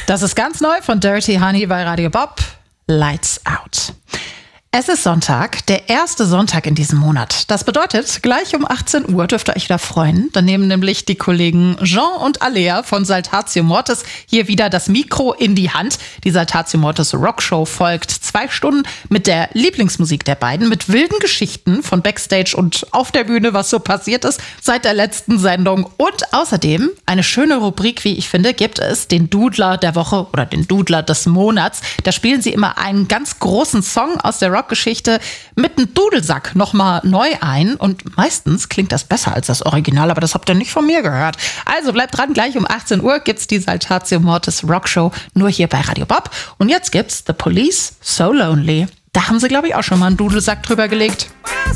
Das ist ganz neu von Dirty Honey bei Radio Bob. Lights Out. Es ist Sonntag, der erste Sonntag in diesem Monat. Das bedeutet, gleich um 18 Uhr dürft ihr euch wieder freuen. Dann nehmen nämlich die Kollegen Jean und Alea von Saltatio Mortis hier wieder das Mikro in die Hand. Die Saltatio Mortis Rockshow folgt 2 Stunden mit der Lieblingsmusik der beiden, mit wilden Geschichten von Backstage und auf der Bühne, was so passiert ist seit der letzten Sendung. Und außerdem eine schöne Rubrik, wie ich finde, gibt es den Dudler der Woche oder den Dudler des Monats. Da spielen sie immer einen ganz großen Song aus der Rockgeschichte mit einem Dudelsack nochmal neu ein und meistens klingt das besser als das Original, aber das habt ihr nicht von mir gehört. Also bleibt dran, gleich um 18 Uhr gibt's die Saltatio Mortis Rockshow nur hier bei Radio Bob und jetzt gibt's The Police, So Lonely. Da haben sie, glaube ich, auch schon mal einen Dudelsack drüber gelegt.